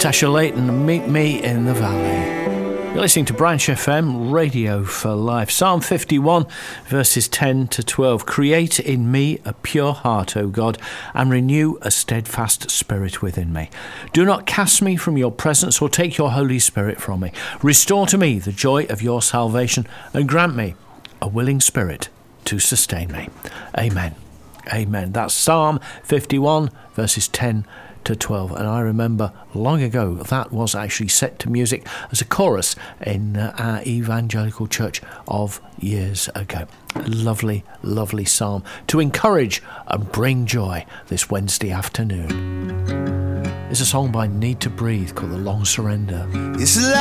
Natasha Layton, Meet Me in the Valley. You're listening to Branch FM, Radio for Life. Psalm 51, verses 10 to 12. Create in me a pure heart, O God, and renew a steadfast spirit within me. Do not cast me from your presence or take your Holy Spirit from me. Restore to me the joy of your salvation and grant me a willing spirit to sustain me. Amen. Amen. That's Psalm 51, verses 10 to 12. And I remember long ago that was actually set to music as a chorus in our evangelical church of years ago. Lovely, lovely psalm to encourage and bring joy this Wednesday afternoon. It's a song by Need to Breathe called The Long Surrender. It's